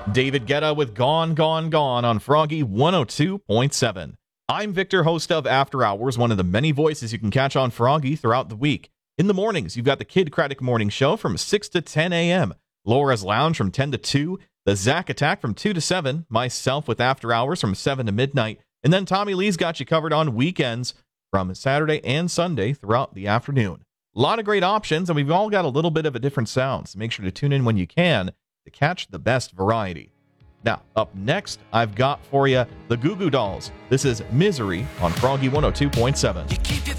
David Guetta with Gone, Gone, Gone on Froggy 102.7. I'm Victor, host of After Hours, one of the many voices you can catch on Froggy throughout the week. In the mornings, you've got the Kid Craddock Morning Show from 6 to 10 a.m., Laura's Lounge from 10 to 2, the Zach Attack from 2 to 7, myself with After Hours from 7 to midnight, and then Tommy Lee's got you covered on weekends from Saturday and Sunday throughout the afternoon. A lot of great options, and we've all got a little bit of a different sound, so make sure to tune in when you can to catch the best variety. Now, up next, I've got for you the Goo Goo Dolls. This is Misery on Froggy 102.7. You keep your